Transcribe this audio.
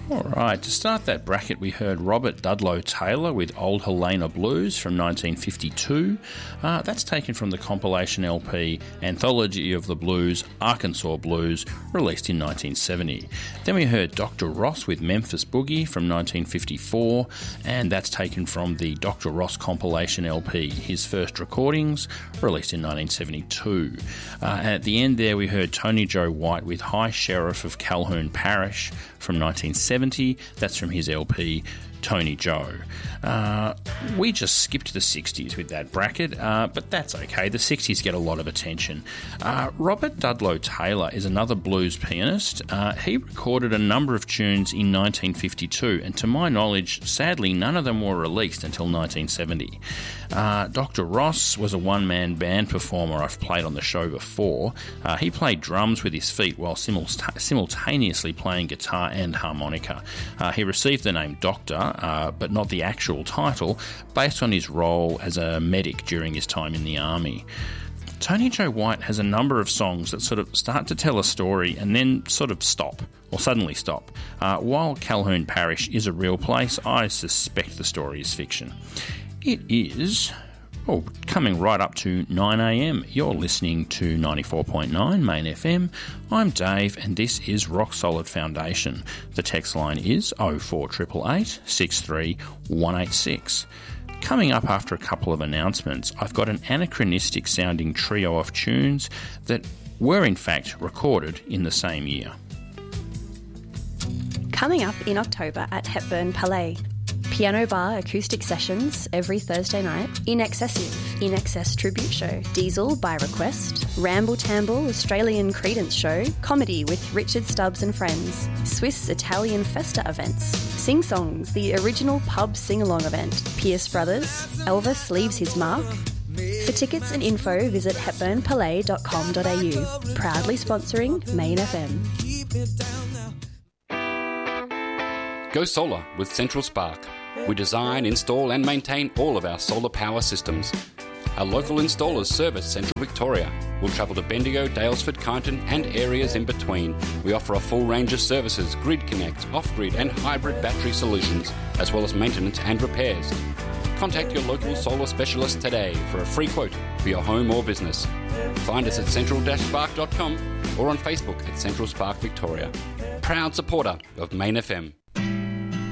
All right, to start that bracket, we heard Robert Dudlow Taylor with Old Helena Blues from 1952. That's taken from the compilation LP Anthology of the Blues, Arkansas Blues, released in 1970. Then we heard Dr. Ross with Memphis Boogie from 1954, and that's taken from the Dr. Ross compilation LP, His First Recordings, released in 1972. And at the end there, we heard Tony Joe White with High Sheriff of Calhoun Parish from 1970. That's from his LP, Tony Joe. We just skipped the 60s with that bracket, but that's okay. The 60s get a lot of attention. Robert Dudlow Taylor is another blues pianist. He recorded a number of tunes in 1952, and to my knowledge, sadly, none of them were released until 1970. Dr. Ross was a one-man band performer I've played on the show before. He played drums with his feet while simultaneously playing guitar and harmonica. He received the name Doctor, but not the actual title, based on his role as a medic during his time in the army. Tony Joe White has a number of songs that sort of start to tell a story and then sort of stop, or suddenly stop. While Calhoun Parish is a real place, I suspect the story is fiction. It is... coming right up to 9am. You're listening to 94.9 Main FM. I'm Dave, and this is Rock Solid Foundation. The text line is 04888 63 186. Coming up after a couple of announcements, I've got an anachronistic sounding trio of tunes that were in fact recorded in the same year. Coming up in October at Hepburn Palais. Piano Bar acoustic sessions every Thursday night. In Excess Tribute Show. Diesel by request. Ramble Tamble Australian Credence Show. Comedy with Richard Stubbs and Friends. Swiss Italian Festa events. Sing Songs, the original pub sing-along event. Pierce Brothers. Elvis Leaves His Mark. For tickets and info, visit hepburnpalais.com.au. Proudly sponsoring Main FM. Go solar with Central Spark. We design, install and maintain all of our solar power systems. Our local installers service Central Victoria. We'll travel to Bendigo, Daylesford, Kyneton and areas in between. We offer a full range of services, grid connect, off-grid and hybrid battery solutions, as well as maintenance and repairs. Contact your local solar specialist today for a free quote for your home or business. Find us at central-spark.com or on Facebook at Central Spark Victoria. Proud supporter of Main FM.